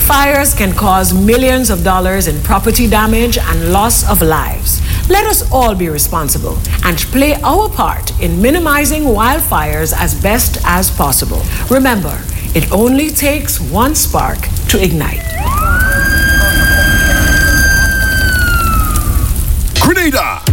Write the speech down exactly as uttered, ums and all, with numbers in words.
Fires can cause millions of dollars in property damage and loss of lives. Let us all be responsible and play our part in minimizing wildfires as best as possible. Remember, it only takes one spark to ignite. Grenada!